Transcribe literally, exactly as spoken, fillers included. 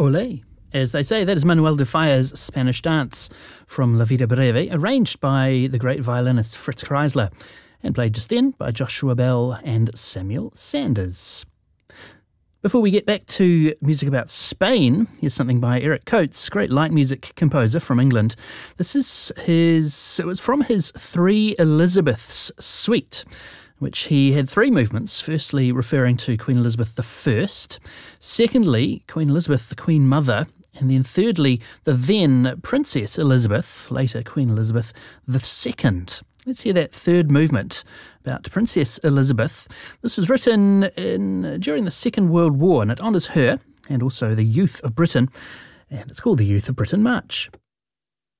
Olé. As they say, that is Manuel de Falla's Spanish Dance from La Vida Breve, arranged by the great violinist Fritz Kreisler and played just then by Joshua Bell and Samuel Sanders. Before we get back to music about Spain, here's something by Eric Coates, great light music composer from England. This is his, it was from his Three Elizabeths suite, which he had three movements, firstly referring to Queen Elizabeth the First, secondly, Queen Elizabeth, the Queen Mother, and then thirdly, the then Princess Elizabeth, later Queen Elizabeth the Second. Let's hear that third movement about Princess Elizabeth. This was written in, during the Second World War, and it honours her and also the youth of Britain, and it's called the Youth of Britain March.